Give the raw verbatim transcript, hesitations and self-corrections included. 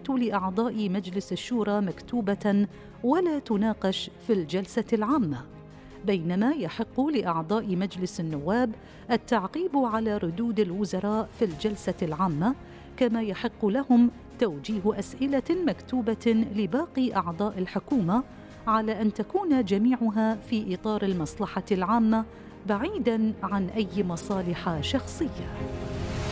لأعضاء مجلس الشورى مكتوبة ولا تناقش في الجلسة العامة، بينما يحق لأعضاء مجلس النواب التعقيب على ردود الوزراء في الجلسة العامة، كما يحق لهم توجيه أسئلة مكتوبة لباقي أعضاء الحكومة، على أن تكون جميعها في إطار المصلحة العامة بعيداً عن أي مصالح شخصية.